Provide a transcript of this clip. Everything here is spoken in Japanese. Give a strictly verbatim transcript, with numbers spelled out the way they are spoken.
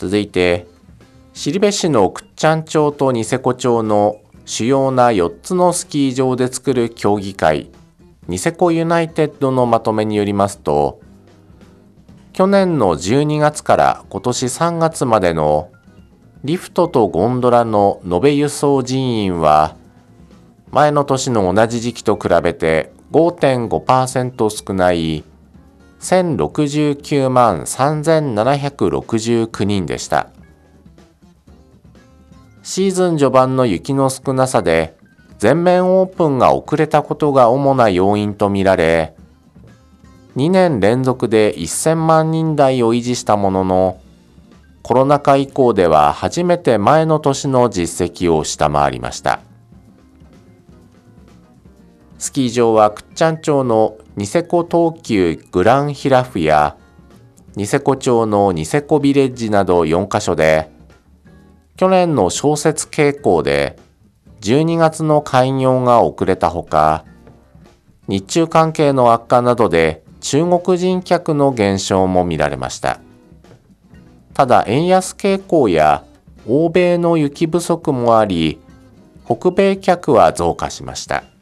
続いて、後部市の倶知安町とニセコ町の主要なよっつのスキー場で作る協議会、ニセコユナイテッドのまとめによりますと、去年のじゅうにがつから今年さんがつまでのリフトとゴンドラの延べ輸送人員は、前の年の同じ時期と比べて ごてんごパーセント 少ないせんろくじゅうきゅうまんさんぜんななひゃくろくじゅうきゅうにんでした。シーズン序盤の雪の少なさで全面オープンが遅れたことが主な要因とみられ、にねん連続でせんまんにん台を維持したものの、コロナ禍以降では初めて前の年の実績を下回りました。スキー場は倶知安町のニセコ東急グランヒラフやニセコ町のニセコビレッジなどよんカ所で、去年の消雪傾向でじゅうにがつの開業が遅れたほか、日中関係の悪化などで中国人客の減少も見られました。ただ円安傾向や欧米の雪不足もあり、北米客は増加しました。